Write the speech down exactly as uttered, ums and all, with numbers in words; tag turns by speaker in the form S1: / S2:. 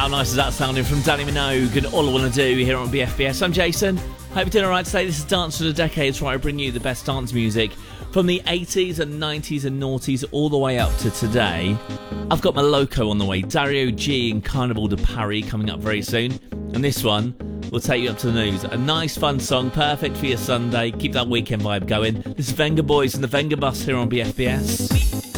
S1: nice is that sounding from Danny Minogue and All I Wanna Do here on B F B S. I'm Jason. Hope you're doing alright today. This is Dance for the Decades, where I bring you the best dance music from the eighties and nineties and noughties all the way up to today. I've got my Loco on the way, Dario G and Carnival de Paris coming up very soon. And this one will take you up to the news. A nice fun song, perfect for your Sunday. Keep that weekend vibe going. This is Venga Boys and the Venga Bus here on B F B S.